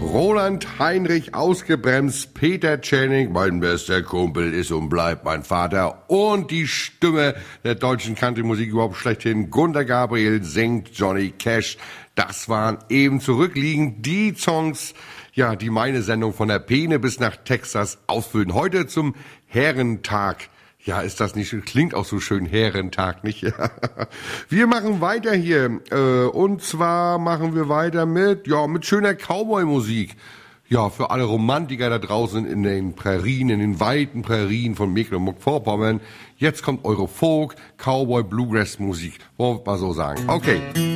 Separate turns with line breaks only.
Roland Heinrich ausgebremst, Peter Channing, mein bester Kumpel ist und bleibt mein Vater, und die Stimme der deutschen Country-Musik überhaupt schlechthin, Gunter Gabriel singt Johnny Cash. Das waren eben zurückliegend die Songs, ja, die meine Sendung von der Peene bis nach Texas ausfüllen. Heute zum Herrentag. Ja, ist das nicht, klingt auch so schön, Herrentag, nicht? Wir machen weiter hier, und zwar machen wir weiter mit schöner Cowboy-Musik. Ja, für alle Romantiker da draußen in den Prärien, in den weiten Prärien von Mecklenburg-Vorpommern. Jetzt kommt eure Folk, Cowboy, Bluegrass-Musik, wollen wir mal so sagen. Okay.